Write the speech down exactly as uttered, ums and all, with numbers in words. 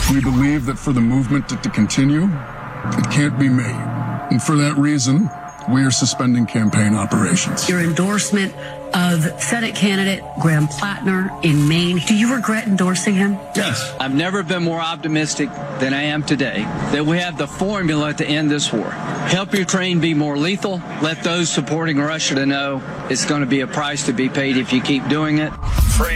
We believe that for the movement to, to continue, it can't be made. And for that reason, we are suspending campaign operations. Your endorsement of Senate candidate Graham Plattner in Maine, do you regret endorsing him? Yes. I've never been more optimistic than I am today that we have the formula to end this war. Help Ukraine be more lethal. Let those supporting Russia to know it's going to be a price to be paid if you keep doing it.